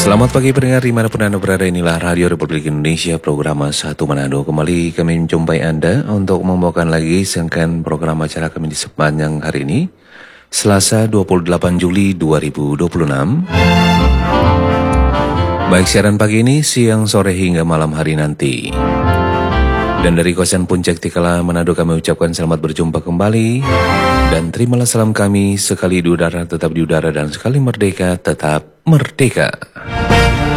Selamat pagi pendengar dimanapun Anda berada, inilah Radio Republik Indonesia program 1 Manado. Kembali kami menjumpai Anda untuk membawakan lagi serangkaian program acara kami di sepanjang hari ini, Selasa 28 Juli 2026. Baik siaran pagi ini, siang, sore hingga malam hari nanti. Dan dari kawasan Puncak Tikala Manado kami ucapkan selamat berjumpa kembali. Dan terimalah salam kami, sekali di udara tetap di udara dan sekali merdeka tetap merdeka.